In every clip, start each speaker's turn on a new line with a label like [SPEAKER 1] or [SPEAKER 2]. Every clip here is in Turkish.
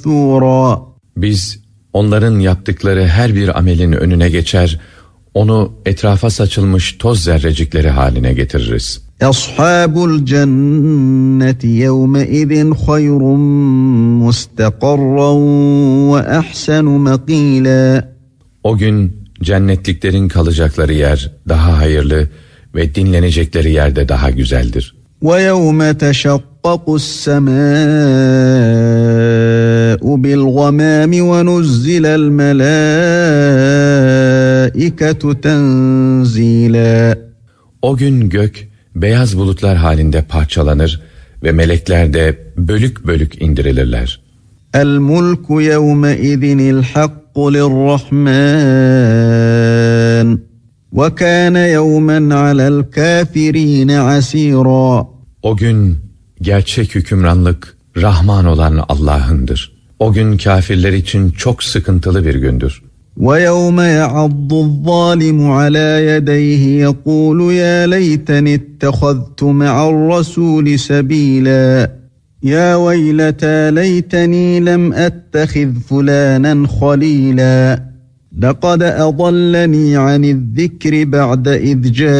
[SPEAKER 1] مَسْتُورًا.
[SPEAKER 2] Biz onların yaptıkları her bir amelin önüne geçer, onu etrafa saçılmış toz zerrecikleri haline getiririz.
[SPEAKER 1] أَصْحَابُ الْجَنَّةِ يَوْمَئِذٍ خَيْرٌ مُسْتَقَرًّا وَأَحْسَنُ مَقِيلًا.
[SPEAKER 2] O gün cennetliklerin kalacakları yer daha hayırlı ve dinlenecekleri yerde daha güzeldir.
[SPEAKER 1] وَيَوْمَ تَشَقَّقُ السَّمَاءُ بِالْغَمَامِ وَنُزِّلَ الْمَلَائِكَةُ تَنْزِيلًا.
[SPEAKER 2] O gün gök beyaz bulutlar halinde parçalanır ve melekler de bölük bölük indirilirler.
[SPEAKER 1] الْمُلْكُ يَوْمَئِذٍ الْحَقُّ لِلرَّحْمَنِ وَكَانَ يَوْمًا عَلَى الْكَافِرِينَ عَسِيرًا.
[SPEAKER 2] O gün gerçek hükümranlık Rahman olan Allah'ındır. O gün kafirler için çok sıkıntılı bir gündür.
[SPEAKER 1] وَيَوْمَ يَعَضُّ الظَّالِمُ عَلَى يَدَيْهِ يَقُولُ يَا لَيْتَنِي اتَّخَذْتُ مَعَ الرَّسُولِ سَبِيلًا يَا وَيْلَتَى لَيْتَنِي لَمْ أَتَّخِذْ فُلَانًا خَلِيلًا لَقَدْ أَضَلَّنِي عَنِ الذِّكْرِ بَعْدَ إِذْ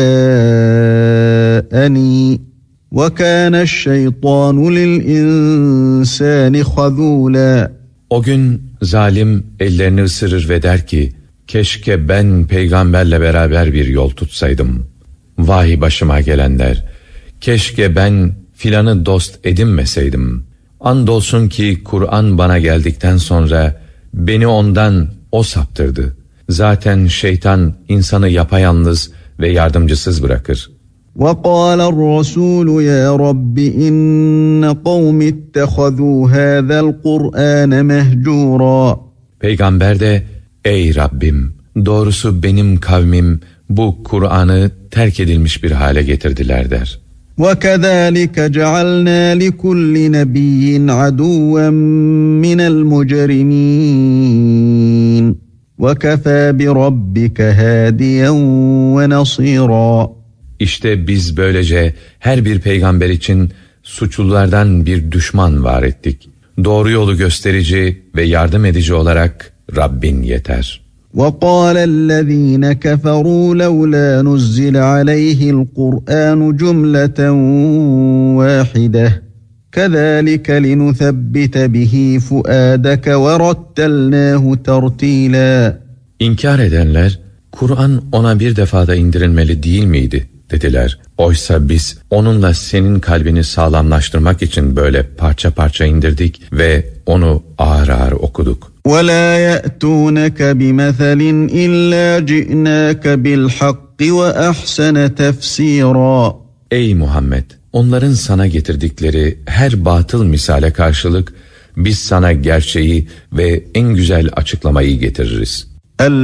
[SPEAKER 1] جَاءَنِي وَكَانَ الشَّيْطَانُ لِلْإِنسَانِ خَذُولًا.
[SPEAKER 2] O gün zalim ellerini ısırır ve der ki, keşke ben peygamberle beraber bir yol tutsaydım. Vay başıma gelenler, keşke ben filanı dost edinmeseydim. Andolsun ki Kur'an bana geldikten sonra beni ondan o saptırdı. Zaten şeytan insanı yapayalnız ve yardımcısız bırakır.
[SPEAKER 1] وَقَالَ الرَّسُولُ يَا رَبِّ إِنَّ قَوْمِ اتَّخَذُوا هَذَا الْقُرْآنَ مَهْجُورًا.
[SPEAKER 2] Peygamber de, ey Rabbim, doğrusu benim kavmim bu Kur'an'ı terk edilmiş bir hale getirdiler der.
[SPEAKER 1] وَكَذَٰلِكَ جَعَلْنَا لِكُلِّ نَبِيٍّ عَدُوًّا مِنَ الْمُجْرِمِينَ وَكَفَى بِرَبِّكَ هَادِيًا وَنَصِيرًا.
[SPEAKER 2] İşte biz böylece her bir peygamber için suçlulardan bir düşman var ettik. Doğru yolu gösterici ve yardım edici olarak Rabbin yeter.
[SPEAKER 1] وَقَالَ الَّذ۪ينَ كَفَرُوا لَوْلَا نُزِّلَ عَلَيْهِ الْقُرْآنُ جُمْلَةً وَاحِدَةً كَذَٰلِكَ لِنُثَبِّتَ بِهِ فُؤَادَكَ وَرَتَّلْنَاهُ تَرْتِيلًا.
[SPEAKER 2] İnkar edenler, Kur'an ona bir defada indirilmeli değil miydi dediler. Oysa biz onunla senin kalbini sağlamlaştırmak için böyle parça parça indirdik ve onu ağır ağır okuduk.
[SPEAKER 1] وَلَا يَأْتُونَكَ بِمَثَلٍ إِلَّا جِئْنَاكَ بِالْحَقِّ وَأَحْسَنَ تَفْسِيرًا.
[SPEAKER 2] Ey Muhammed! Onların sana getirdikleri her batıl misale karşılık biz sana gerçeği ve en güzel açıklamayı getiririz.